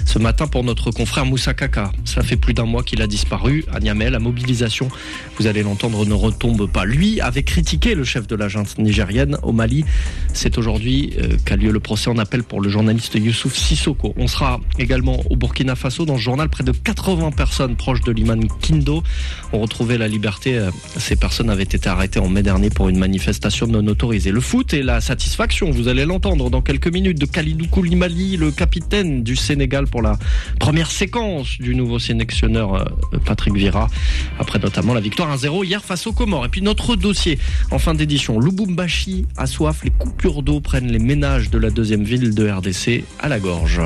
ce matin pour notre confrère Moussa Kaka. Cela fait plus d'un mois qu'il a disparu à Niamey. La mobilisation, vous allez l'entendre, ne retombe pas. Lui avait critiqué le chef de la junte nigérienne au Mali. C'est aujourd'hui qu'a lieu le procès en appel pour le journaliste Youssouf Sissoko. On sera également au Burkina Faso. Dans ce journal, près de 80 personnes proches de l'imam Kindo ont retrouvé la liberté. Ces personnes avaient été arrêtées en mai dernier pour une manifestation non autorisée. Le foot et la satisfaction, vous allez l'entendre dans quelques minutes, de Kalidou Koulibaly, le capitaine du Sénégal, pour la première séquence du nouveau sélectionneur Patrick Vieira, après notamment la victoire 1-0 hier face aux Comores. Et puis notre dossier en fin d'édition, Lubumbashi a soif, les coupures d'eau prennent les ménages de la deuxième ville de RDC à la gorge.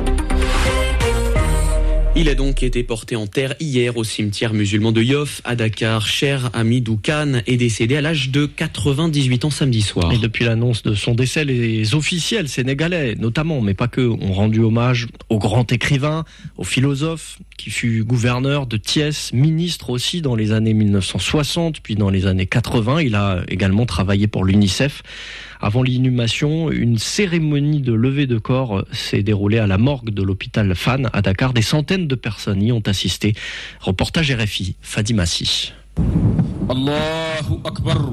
Il a donc été porté en terre hier au cimetière musulman de Yoff à Dakar. Cheikh Hamidou Kane est décédé à l'âge de 98 ans samedi soir. Et depuis l'annonce de son décès, les officiels sénégalais, notamment, mais pas que, ont rendu hommage au grand écrivain, au philosophe qui fut gouverneur de Thiès, ministre aussi dans les années 1960, puis dans les années 80. Il a également travaillé pour l'UNICEF. Avant l'inhumation, une cérémonie de levée de corps s'est déroulée à la morgue de l'hôpital Fann à Dakar. Des centaines de personnes y ont assisté. Reportage RFI, Fadi Massi. Allahu Akbar.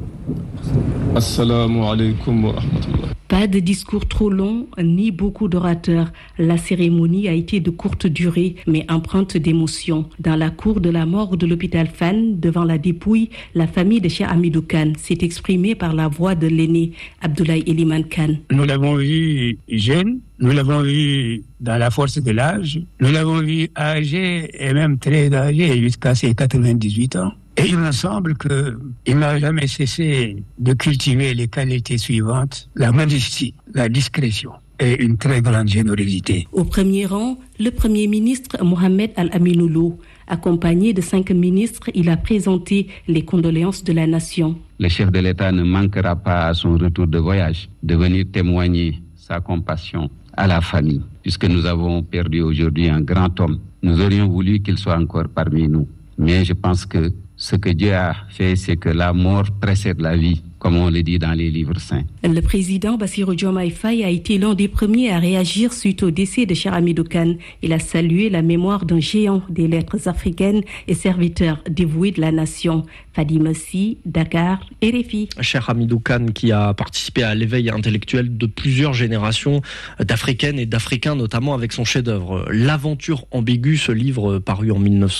Assalamu alaikum wa rahmatullah. Pas de discours trop long, ni beaucoup d'orateurs. La cérémonie a été de courte durée, mais empreinte d'émotion. Dans la cour de la morgue de l'hôpital Fann, devant la dépouille, la famille de Cheikh Hamidou Kane s'est exprimée par la voix de l'aîné, Abdoulaye Eliman Kane. Nous l'avons vu jeune, nous l'avons vu dans la force de l'âge, nous l'avons vu âgé et même très âgé jusqu'à ses 98 ans. Et il me semble qu'il n'a jamais cessé de cultiver les qualités suivantes: la modestie, la discrétion et une très grande générosité. Au premier rang, le Premier ministre Mohamed Al-Aminoulo. Accompagné de 5 ministres, il a présenté les condoléances de la nation. Le chef de l'État ne manquera pas à son retour de voyage de venir témoigner sa compassion à la famille. Puisque nous avons perdu aujourd'hui un grand homme, nous aurions voulu qu'il soit encore parmi nous. Mais je pense que ce que Dieu a fait, c'est que la mort précède la vie, comme on le dit dans les livres saints. Le président Bassirou Diomaye Faye a été l'un des premiers à réagir suite au décès de Cheikh Hamidou Kane. Il a salué la mémoire d'un géant des lettres africaines et serviteur dévoué de la nation. Fadi Massi, Dakar, RFI. Cheikh Hamidou Kane qui a participé à l'éveil intellectuel de plusieurs générations d'Africaines et d'Africains, notamment avec son chef-d'œuvre L'Aventure ambiguë, ce livre paru en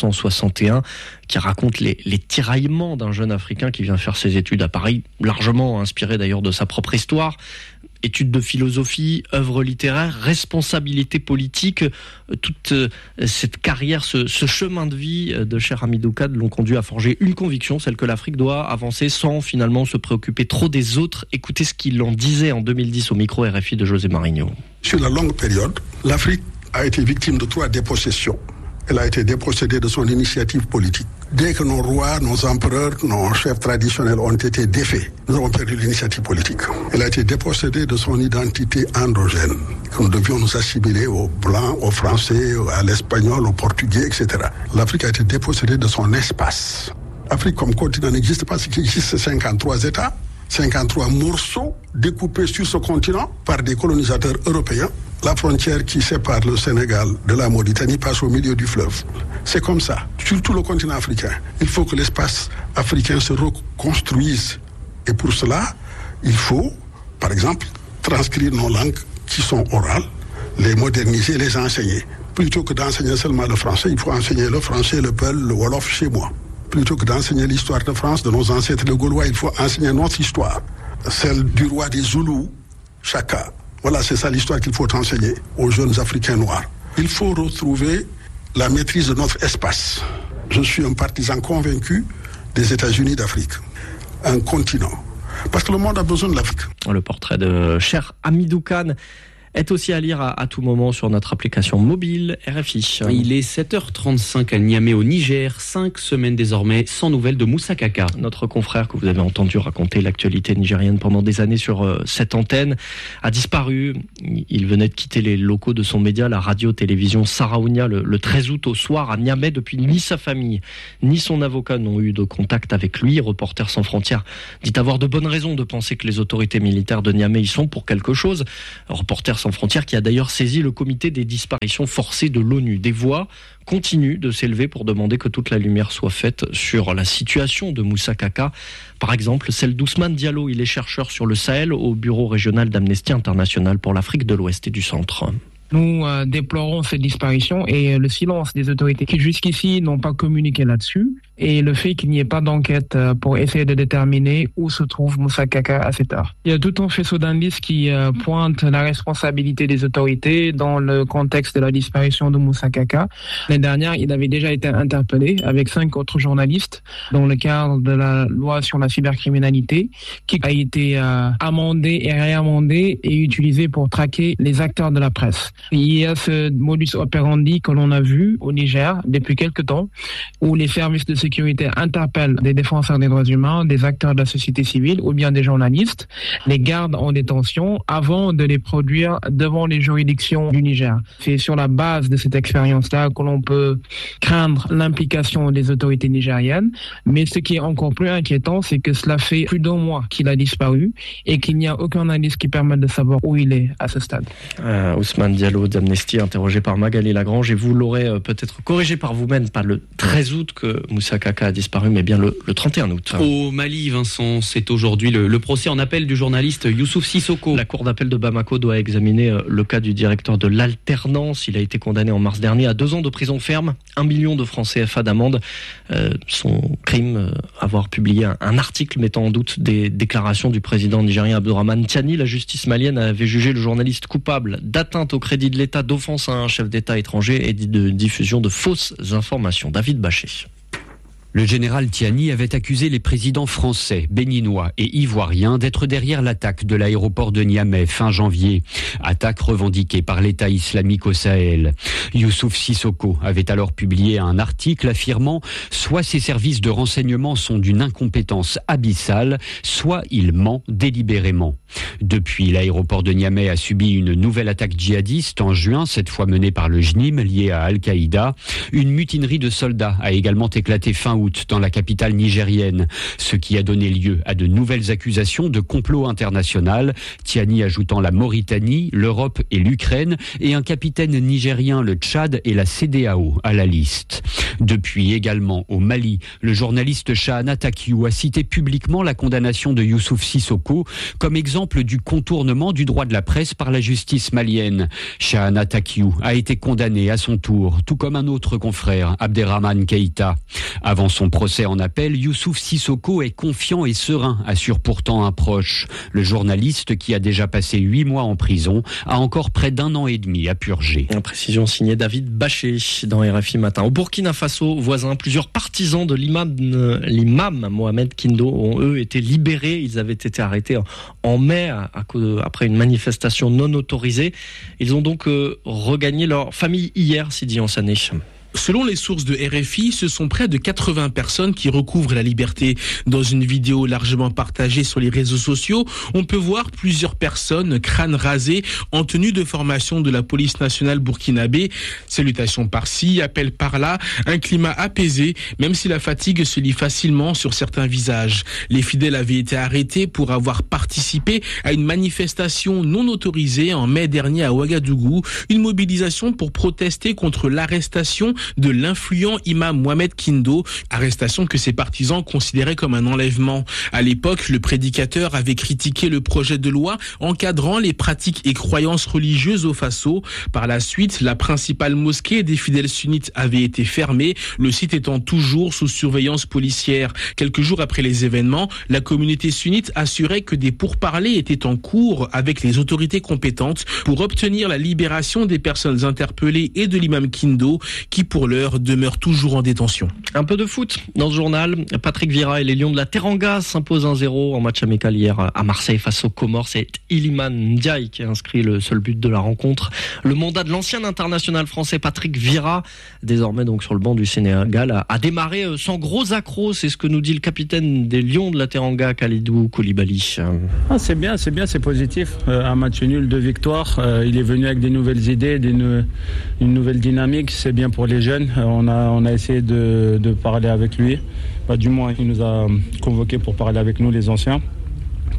1961 qui raconte les tiraillements d'un jeune Africain qui vient faire ses études à Paris, largement inspiré d'ailleurs de sa propre histoire. Études de philosophie, œuvres littéraires, responsabilité politique, toute cette carrière, ce chemin de vie de Cheikh Hamidou Kane l'ont conduit à forger une conviction, celle que l'Afrique doit avancer sans finalement se préoccuper trop des autres. Écoutez ce qu'il en disait en 2010 au micro RFI de José Marigno. Sur la longue période, l'Afrique a été victime de 3 dépossessions. Elle a été dépossédée de son initiative politique. Dès que nos rois, nos empereurs, nos chefs traditionnels ont été défaits, nous avons perdu l'initiative politique. Elle a été dépossédée de son identité endogène, que nous devions nous assimiler aux Blancs, aux Français, à l'Espagnol, aux Portugais, etc. L'Afrique a été dépossédée de son espace. L'Afrique comme continent n'existe pas, ce qui existe, c'est 53 États, 53 morceaux découpés sur ce continent par des colonisateurs européens. La frontière qui sépare le Sénégal de la Mauritanie passe au milieu du fleuve. C'est comme ça, sur tout le continent africain. Il faut que l'espace africain se reconstruise. Et pour cela, il faut, par exemple, transcrire nos langues qui sont orales, les moderniser, les enseigner. Plutôt que d'enseigner seulement le français, il faut enseigner le français, le peul, le wolof chez moi. Plutôt que d'enseigner l'histoire de France, de nos ancêtres les Gaulois, il faut enseigner notre histoire. Celle du roi des Zoulous, Chaka. Voilà, c'est ça l'histoire qu'il faut enseigner aux jeunes Africains noirs. Il faut retrouver la maîtrise de notre espace. Je suis un partisan convaincu des États-Unis d'Afrique, un continent. Parce que le monde a besoin de l'Afrique. Le portrait de Cheikh Hamidou Kane est aussi à lire à tout moment sur notre application mobile RFI. Il est 7h35 à Niamey au Niger, 5 semaines désormais sans nouvelles de Moussa Kaka. Notre confrère que vous avez entendu raconter l'actualité nigérienne pendant des années sur cette antenne a disparu. Il venait de quitter les locaux de son média, la radio-télévision Saraounia, le 13 août au soir à Niamey. Depuis, ni sa famille ni son avocat n'ont eu de contact avec lui. Reporters sans frontières dit avoir de bonnes raisons de penser que les autorités militaires de Niamey y sont pour quelque chose. Reporters sans frontières qui a d'ailleurs saisi le comité des disparitions forcées de l'ONU. Des voix continuent de s'élever pour demander que toute la lumière soit faite sur la situation de Moussa Kaka. Par exemple, celle d'Ousmane Diallo, il est chercheur sur le Sahel au bureau régional d'Amnesty International pour l'Afrique de l'Ouest et du Centre. Nous déplorons cette disparition et le silence des autorités qui jusqu'ici n'ont pas communiqué là-dessus et le fait qu'il n'y ait pas d'enquête pour essayer de déterminer où se trouve Moussa Kaka à cette heure. Il y a tout un faisceau d'indices qui pointe la responsabilité des autorités dans le contexte de la disparition de Moussa Kaka. L'année dernière, il avait déjà été interpellé avec 5 autres journalistes dans le cadre de la loi sur la cybercriminalité qui a été amendée et réamendée et utilisée pour traquer les acteurs de la presse. Il y a ce modus operandi que l'on a vu au Niger depuis quelque temps où les services de sécurité interpellent des défenseurs des droits humains, des acteurs de la société civile ou bien des journalistes, les gardent en détention avant de les produire devant les juridictions du Niger. C'est sur la base de cette expérience-là que l'on peut craindre l'implication des autorités nigériennes. Mais ce qui est encore plus inquiétant, c'est que cela fait plus d'1 mois qu'il a disparu et qu'il n'y a aucun indice qui permette de savoir où il est à ce stade. Ousmane Diallo d'Amnesty, interrogé par Magali Lagrange, et vous l'aurez peut-être corrigé par vous-même, pas le 13 août que Moussa Kaka a disparu, mais bien le 31 août. Au Mali, Vincent, c'est aujourd'hui le procès en appel du journaliste Youssouf Sissoko. La cour d'appel de Bamako doit examiner le cas du directeur de l'Alternance. Il a été condamné en mars dernier à 2 ans de prison ferme, 1 million de francs CFA d'amende. Son crime, avoir publié un article mettant en doute des déclarations du président nigérien Abdourahmane Tiani. La justice malienne avait jugé le journaliste coupable d'atteinte au crédit de l'État, d'offense à un chef d'État étranger et de diffusion de fausses informations. David Bachet. Le général Tiani avait accusé les présidents français, béninois et ivoiriens d'être derrière l'attaque de l'aéroport de Niamey fin janvier. Attaque revendiquée par l'État islamique au Sahel. Youssouf Sissoko avait alors publié un article affirmant « Soit ces services de renseignement sont d'une incompétence abyssale, soit il ment délibérément ». Depuis, l'aéroport de Niamey a subi une nouvelle attaque djihadiste en juin, cette fois menée par le JNIM lié à Al-Qaïda. Une mutinerie de soldats a également éclaté fin août dans la capitale nigérienne, ce qui a donné lieu à de nouvelles accusations de complot international, Tiani ajoutant la Mauritanie, l'Europe et l'Ukraine, et un capitaine nigérien, le Tchad et la CEDEAO à la liste. Depuis également au Mali, le journaliste Shahana Takiou a cité publiquement la condamnation de Youssouf Sissoko comme exemple du contournement du droit de la presse par la justice malienne. Shahana Takiou a été condamné à son tour, tout comme un autre confrère, Abderrahmane Keïta. Avant son procès en appel, Youssouf Sissoko est confiant et serein, assure pourtant un proche. Le journaliste, qui a déjà passé 8 mois en prison, a encore près d'1 an et demi à purger. Une précision signée David Bachet dans RFI Matin. Au Burkina Faso, voisin, plusieurs partisans de l'imam Mohamed Kindo ont eux été libérés. Ils avaient été arrêtés en mai après une manifestation non autorisée. Ils ont donc regagné leur famille hier, Sidi Ansané. Selon les sources de RFI, ce sont près de 80 personnes qui recouvrent la liberté. Dans une vidéo largement partagée sur les réseaux sociaux, on peut voir plusieurs personnes, crâne rasé, en tenue de formation de la police nationale burkinabé. Salutations par-ci, appel par-là, un climat apaisé, même si la fatigue se lit facilement sur certains visages. Les fidèles avaient été arrêtés pour avoir participé à une manifestation non autorisée en mai dernier à Ouagadougou, une mobilisation pour protester contre l'arrestation de l'influent imam Mohamed Kindo, arrestation que ses partisans considéraient comme un enlèvement. À l'époque, le prédicateur avait critiqué le projet de loi encadrant les pratiques et croyances religieuses au Faso. Par la suite, la principale mosquée des fidèles sunnites avait été fermée, le site étant toujours sous surveillance policière. Quelques jours après les événements, la communauté sunnite assurait que des pourparlers étaient en cours avec les autorités compétentes pour obtenir la libération des personnes interpellées et de l'imam Kindo, qui pour l'heure demeure toujours en détention. Un peu de foot dans ce journal. Patrick Vieira et les Lions de la Teranga s'imposent 1-0 en match amical hier à Marseille face aux Comores. C'est Iliman Ndiaye qui a inscrit le seul but de la rencontre. Le mandat de l'ancien international français Patrick Vieira, désormais donc sur le banc du Sénégal, a démarré sans gros accros. C'est ce que nous dit le capitaine des Lions de la Teranga, Khalidou Koulibaly. C'est bien, c'est positif. Un match nul, 2 victoires. Il est venu avec des nouvelles idées, une nouvelle dynamique. C'est bien pour les jeunes. On a essayé de parler avec lui. Du moins, il nous a convoqués pour parler avec nous, les anciens,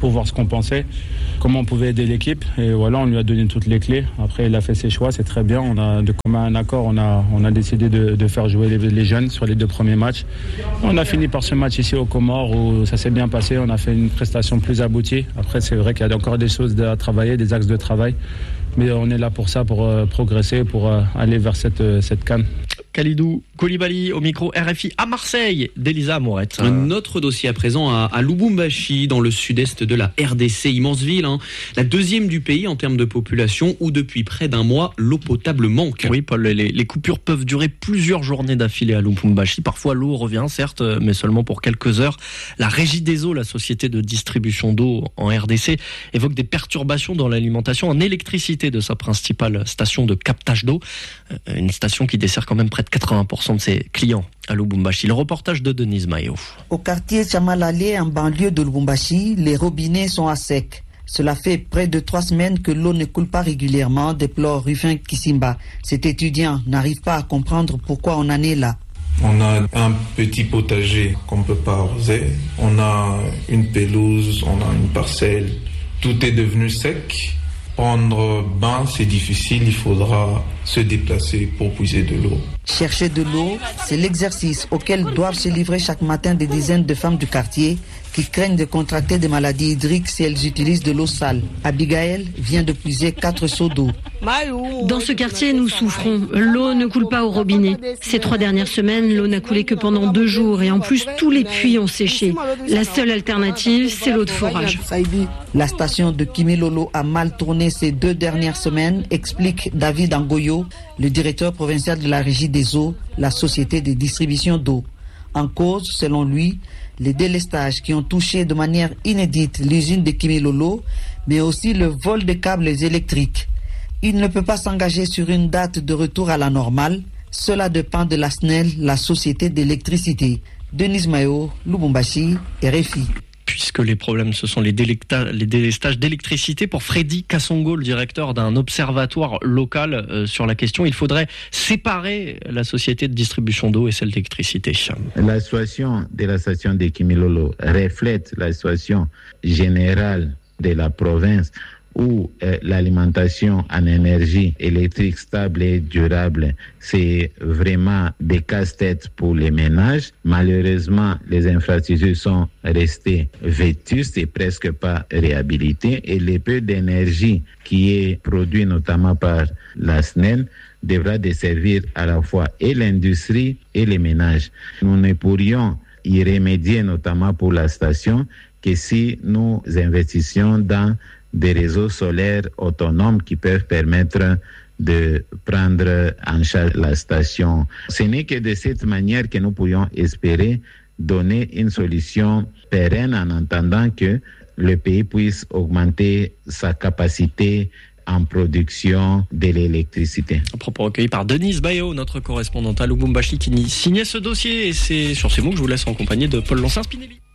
pour voir ce qu'on pensait, comment on pouvait aider l'équipe. Et voilà, on lui a donné toutes les clés. Après, il a fait ses choix, c'est très bien. On a de commun accord, on a décidé de faire jouer les jeunes sur les 2 premiers matchs. On a fini par ce match ici aux Comores où ça s'est bien passé. On a fait une prestation plus aboutie. Après, c'est vrai qu'il y a encore des choses à travailler, des axes de travail. Mais on est là pour ça, pour progresser, pour aller vers cette CAN. Kalidou Koulibaly au micro RFI à Marseille d'Elisa Mourette. Notre dossier à présent à Lubumbashi, dans le sud-est de la RDC, immense ville, la 2e du pays en termes de population, où depuis près d'un mois, l'eau potable manque. Oui, Paul, les coupures peuvent durer plusieurs journées d'affilée à Lubumbashi. Parfois, l'eau revient, certes, mais seulement pour quelques heures. La Régie des eaux, la société de distribution d'eau en RDC, évoque des perturbations dans l'alimentation en électricité de sa principale station de captage d'eau. Une station qui dessert quand même près de 80% de ses clients à Lubumbashi. Le reportage de Denise Mayo. Au quartier Chamalale, en banlieue de Lubumbashi, les robinets sont à sec. Cela fait près de 3 semaines que l'eau ne coule pas régulièrement, déplore Rufin Kisimba. Cet étudiant n'arrive pas à comprendre pourquoi on en est là. On a un petit potager qu'on ne peut pas arroser. On a une pelouse, on a une parcelle. Tout est devenu sec. Prendre bain, c'est difficile, il faudra se déplacer pour puiser de l'eau. Chercher de l'eau, c'est l'exercice auquel doivent se livrer chaque matin des dizaines de femmes du quartier qui craignent de contracter des maladies hydriques si elles utilisent de l'eau sale. Abigail vient de puiser 4 seaux d'eau. Dans ce quartier, nous souffrons. L'eau ne coule pas au robinet. Ces 3 dernières semaines, l'eau n'a coulé que pendant 2 jours et en plus, tous les puits ont séché. La seule alternative, c'est l'eau de forage. La station de Kimilolo a mal tourné ces 2 dernières semaines, explique David Angoyo, le directeur provincial de la Régie des eaux, la société de distribution d'eau. En cause, selon lui, les délestages qui ont touché de manière inédite l'usine de Kimilolo, mais aussi le vol de câbles électriques. Il ne peut pas s'engager sur une date de retour à la normale. Cela dépend de la SNEL, la société d'électricité. Denise Mayo, Lubumbashi, RFI. Puisque les problèmes, ce sont les délestages d'électricité. Pour Freddy Kassongo, le directeur d'un observatoire local sur la question, il faudrait séparer la société de distribution d'eau et celle d'électricité. La situation de la station de Kimilolo reflète la situation générale de la province où l'alimentation en énergie électrique stable et durable, c'est vraiment des casse-têtes pour les ménages. Malheureusement, les infrastructures sont restées vétustes et presque pas réhabilitées. Et le peu d'énergie qui est produit notamment par la SNEL devra desservir à la fois et l'industrie et les ménages. Nous ne pourrions y remédier, notamment pour la station, que si nous investissions dans des réseaux solaires autonomes qui peuvent permettre de prendre en charge la station. Ce n'est que de cette manière que nous pourrions espérer donner une solution pérenne en attendant que le pays puisse augmenter sa capacité en production de l'électricité. Un propos recueilli par Denise Bayo, notre correspondante à Lubumbashi, qui signait ce dossier. Et c'est sur ces mots que je vous laisse en compagnie de Paul Lancin-Spinelli.